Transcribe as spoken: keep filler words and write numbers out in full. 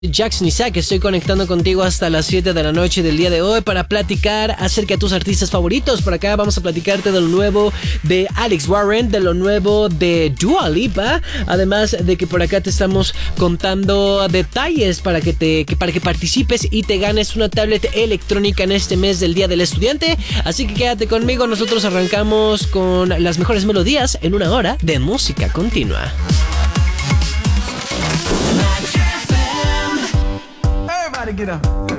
Jackson Isaac, estoy conectando contigo hasta las siete de la noche del día de hoy para platicar acerca de tus artistas favoritos. Por acá vamos a platicarte de lo nuevo de Alex Warren, de lo nuevo de Dua Lipa, además de que por acá te estamos contando detalles para que te que para que participes y te ganes una tablet electrónica en este mes del Día del Estudiante. Así que quédate conmigo, nosotros arrancamos con las mejores melodías en una hora de música continua. Everybody get up.